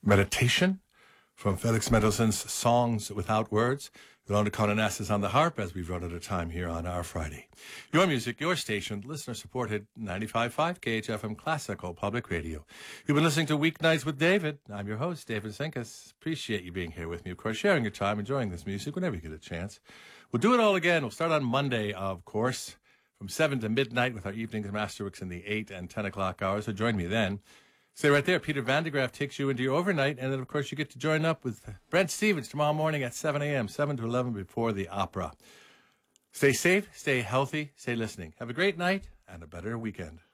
meditation from Felix Mendelssohn's Songs Without Words. Ilona Conan-Ness is on the harp as we've run out of time here on our Friday. Your music, your station, listener-supported 95.5 KHFM Classical Public Radio. You've been listening to Weeknights with David. I'm your host, David Sinkus. Appreciate you being here with me, of course, sharing your time, enjoying this music whenever you get a chance. We'll do it all again. We'll start on Monday, of course, from 7 to midnight with our evenings masterworks in the 8 and 10 o'clock hours. So join me then. Stay right there. Peter Van de Graaf takes you into your overnight. And then, of course, you get to join up with Brent Stevens tomorrow morning at 7 a.m., 7 to 11 before the opera. Stay safe, stay healthy, stay listening. Have a great night and a better weekend.